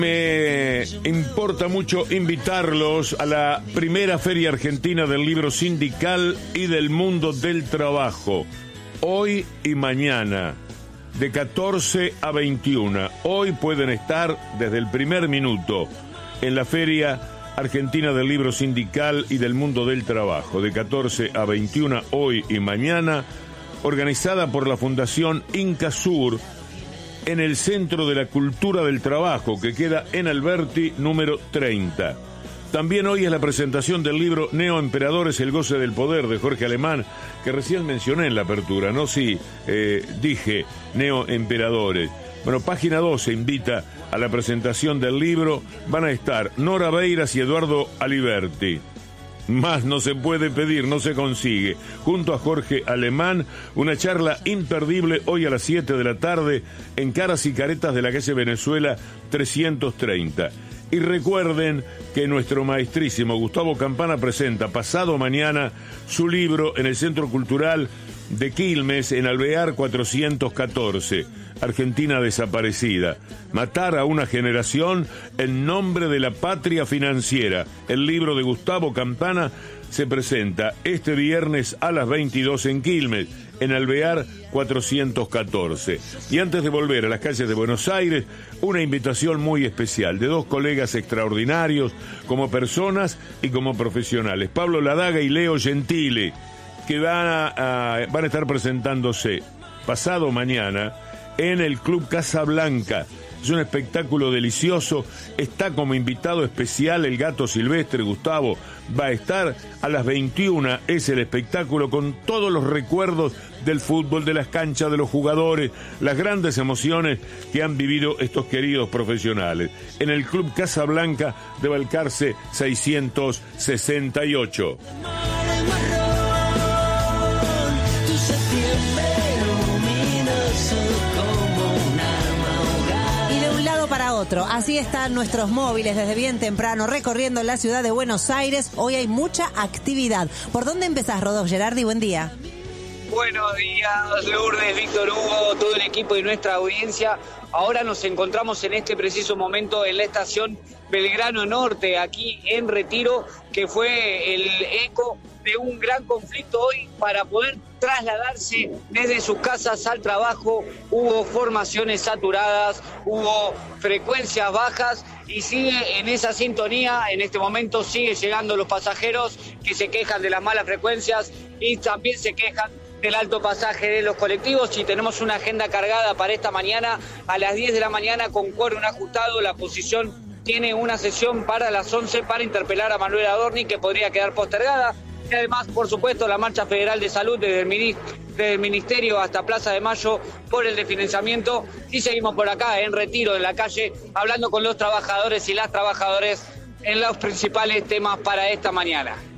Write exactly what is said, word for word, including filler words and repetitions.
Me importa mucho invitarlos a la primera Feria Argentina del Libro Sindical y del Mundo del Trabajo, hoy y mañana, de catorce a veintiuna. Hoy pueden estar desde el primer minuto en la Feria Argentina del Libro Sindical y del Mundo del Trabajo, de catorce a veintiuna, hoy y mañana, organizada por la Fundación Incasur, en el Centro de la Cultura del Trabajo, que queda en Alberti número treinta. También hoy es la presentación del libro Neoemperadores, el goce del poder, de Jorge Alemán, que recién mencioné en la apertura, ¿no? Sí, eh, dije Neoemperadores. Bueno, Página doce invita a la presentación del libro. Van a estar Nora Beiras y Eduardo Aliberti. Más no se puede pedir, no se consigue. Junto a Jorge Alemán, una charla imperdible hoy a las siete de la tarde en Caras y Caretas de la calle Venezuela trescientos treinta. Y recuerden que nuestro maestrísimo Gustavo Campana presenta pasado mañana su libro en el Centro Cultural de Quilmes, en Alvear cuatrocientos catorce, Argentina desaparecida. Matar a una generación en nombre de la patria financiera. El libro de Gustavo Campana se presenta este viernes a las veintidós en Quilmes, en Alvear cuatrocientos catorce. Y antes de volver a las calles de Buenos Aires, una invitación muy especial de dos colegas extraordinarios como personas y como profesionales, Pablo Ladaga y Leo Gentile, que van a, a, van a estar presentándose pasado mañana en el Club Casa Blanca. Es un espectáculo delicioso. Está como invitado especial el Gato Silvestre. Gustavo va a estar a las veintiuna. Es el espectáculo con todos los recuerdos del fútbol, de las canchas, de los jugadores, las grandes emociones que han vivido estos queridos profesionales. En el Club Casa Blanca de Balcarce seiscientos sesenta y ocho. Para otro. Así están nuestros móviles desde bien temprano recorriendo la ciudad de Buenos Aires. Hoy hay mucha actividad. ¿Por dónde empezás, Rodolfo Gerardi? Buen día. Buenos días, Lourdes, Víctor Hugo, todo el equipo y nuestra audiencia. Ahora nos encontramos en este preciso momento en la estación Belgrano Norte, aquí en Retiro, que fue el eco de un gran conflicto hoy para poder trasladarse desde sus casas al trabajo. Hubo formaciones saturadas, hubo frecuencias bajas y sigue en esa sintonía. En este momento sigue llegando los pasajeros que se quejan de las malas frecuencias y también se quejan del alto pasaje de los colectivos. Y tenemos una agenda cargada para esta mañana a las diez de la mañana con quórum ajustado. La oposición tiene una sesión para las once para interpelar a Manuel Adorni, que podría quedar postergada. Y además, por supuesto, la Marcha Federal de Salud desde el, desde el Ministerio hasta Plaza de Mayo por el desfinanciamiento. Y seguimos por acá, en Retiro, en la calle, hablando con los trabajadores y las trabajadoras en los principales temas para esta mañana.